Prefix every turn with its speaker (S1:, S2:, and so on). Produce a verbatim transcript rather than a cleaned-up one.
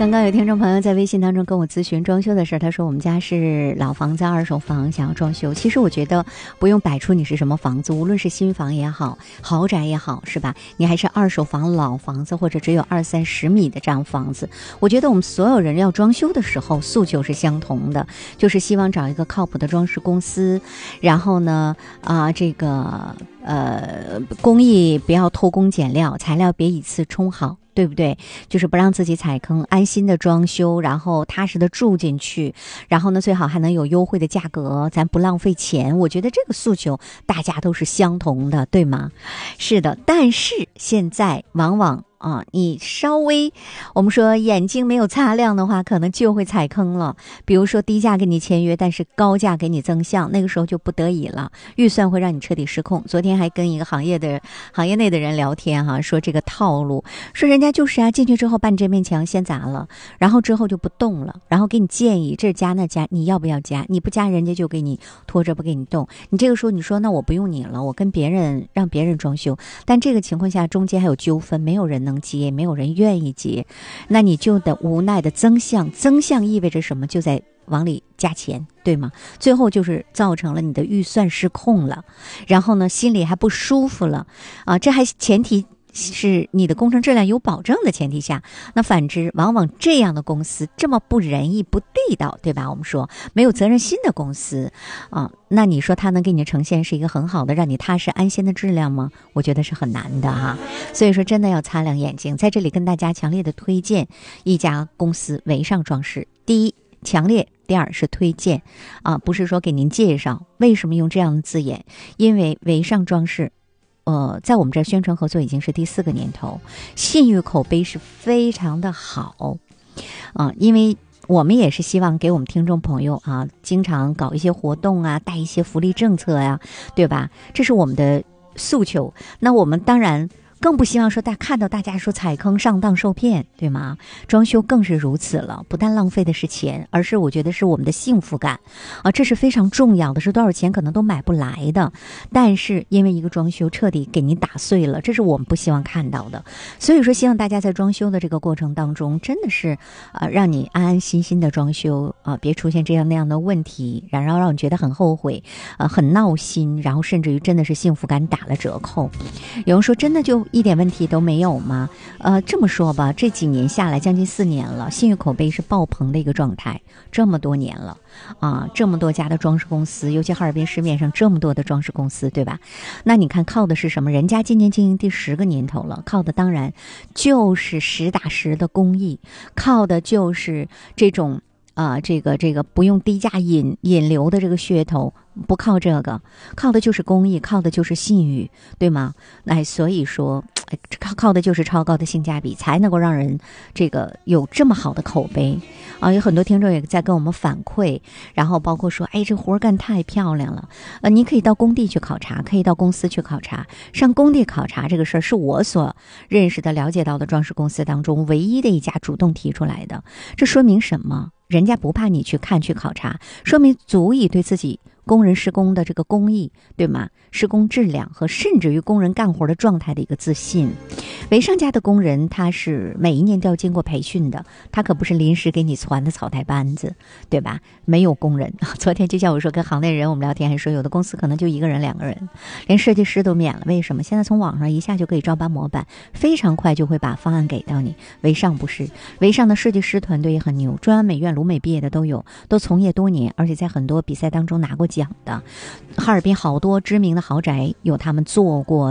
S1: 刚刚有听众朋友在微信当中跟我咨询装修的事，他说我们家是老房子二手房，想要装修。其实我觉得不用摆出你是什么房子，无论是新房也好，豪宅也好，是吧？你还是二手房、老房子，或者只有二三十米的这样房子，我觉得我们所有人要装修的时候诉求是相同的，就是希望找一个靠谱的装饰公司，然后呢啊、呃、这个呃工艺不要偷工减料，材料别以次充好，对不对？就是不让自己踩坑，安心的装修，然后踏实的住进去，然后呢最好还能有优惠的价格，咱不浪费钱。我觉得这个诉求大家都是相同的，对吗？是的，但是现在往往啊，你稍微我们说眼睛没有擦亮的话，可能就会踩坑了。比如说低价给你签约，但是高价给你增项，那个时候就不得已了，预算会让你彻底失控。昨天还跟一个行业的行业内的人聊天哈、啊，说这个套路，说人家就是啊，进去之后把你这面墙先砸了，然后之后就不动了，然后给你建议这是加那加，你要不要加？你不加，人家就给你拖着不给你动。你这个时候你说那我不用你了，我跟别人让别人装修，但这个情况下中间还有纠纷，没有人能接，没有人愿意接，那你就得无奈的增项。增项意味着什么？就在往里加钱，对吗？最后就是造成了你的预算失控了，然后呢心里还不舒服了啊！这还前提是你的工程质量有保证的前提下。那反之，往往这样的公司这么不仁义不地道，对吧？我们说没有责任心的公司啊，那你说他能给你呈现是一个很好的让你踏实安心的质量吗？我觉得是很难的哈。所以说真的要擦亮眼睛，在这里跟大家强烈的推荐一家公司维尚装饰。第一，强烈；第二是推荐啊，不是说给您介绍。为什么用这样的字眼？因为维尚装饰呃，在我们这儿宣传合作已经是第四个年头，信誉口碑是非常的好啊、呃，因为我们也是希望给我们听众朋友啊，经常搞一些活动啊，带一些福利政策呀、啊，对吧？这是我们的诉求。那我们当然更不希望说大看到大家说踩坑上当受骗，对吗？装修更是如此了，不但浪费的是钱，而是我觉得是我们的幸福感啊，这是非常重要的，是多少钱可能都买不来的。但是因为一个装修彻底给你打碎了，这是我们不希望看到的。所以说希望大家在装修的这个过程当中，真的是呃让你安安心心的装修啊、呃，别出现这样那样的问题，然后让你觉得很后悔，呃很闹心，然后甚至于真的是幸福感打了折扣。有人说真的就一点问题都没有吗？呃，这么说吧，这几年下来，将近四年了，信誉口碑是爆棚的一个状态。这么多年了啊，这么多家的装饰公司，尤其哈尔滨市面上这么多的装饰公司，对吧？那你看靠的是什么？人家今年经营第十个年头了，靠的当然就是实打实的工艺，靠的就是这种啊、呃，这个这个不用低价引引流的这个噱头。不靠这个，靠的就是工艺，靠的就是信誉，对吗？哎，所以说靠靠的就是超高的性价比，才能够让人这个有这么好的口碑啊！有很多听众也在跟我们反馈，然后包括说，哎，这活干太漂亮了，呃，你可以到工地去考察，可以到公司去考察。上工地考察这个事儿，是我所认识的、了解到的装饰公司当中唯一的一家主动提出来的。这说明什么？人家不怕你去看去考察，说明足以对自己工人施工的这个工艺，对吗？施工质量和甚至于工人干活的状态的一个自信。维尚家的工人他是每一年都要经过培训的，他可不是临时给你传的草台班子，对吧？没有工人。昨天就像我说跟行内人我们聊天还说，有的公司可能就一个人两个人，连设计师都免了。为什么？现在从网上一下就可以照搬模板，非常快就会把方案给到你。维尚不是，维尚的设计师团队也很牛，中央美院、鲁美毕业的都有，都从业多年，而且在很多比赛当中拿过奖的。哈尔滨好多知名的豪宅有他们做过